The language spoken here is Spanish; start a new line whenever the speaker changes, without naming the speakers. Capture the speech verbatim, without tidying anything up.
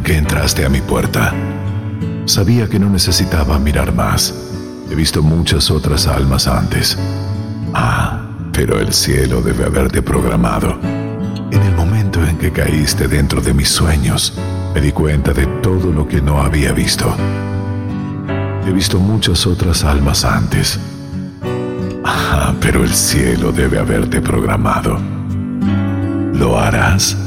que entraste a mi puerta. Sabía que no necesitaba mirar más. He visto muchas otras almas antes. Ah, pero el cielo debe haberte programado. En el momento en que caíste dentro de mis sueños, me di cuenta de todo lo que no había visto. He visto muchas otras almas antes. Ah, pero el cielo debe haberte programado. ¿Lo harás?